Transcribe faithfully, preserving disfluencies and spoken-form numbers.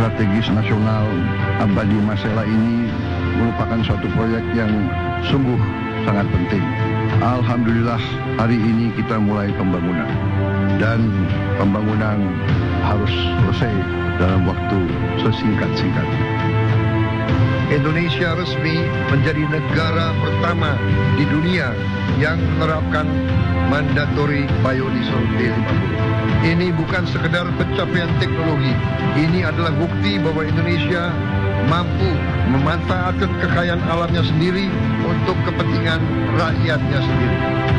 strategis nasional Abadi Masela ini merupakan suatu proyek yang sungguh sangat penting. Alhamdulillah hari ini kita mulai pembangunan dan pembangunan harus selesai dalam waktu sesingkat-singkatnya. Indonesia resmi menjadi negara pertama di dunia yang menerapkan mandatory biodiesel D lima puluh. Ini bukan sekedar pencapaian teknologi, ini adalah bukti bahwa Indonesia mampu memanfaatkan kekayaan alamnya sendiri untuk kepentingan rakyatnya sendiri.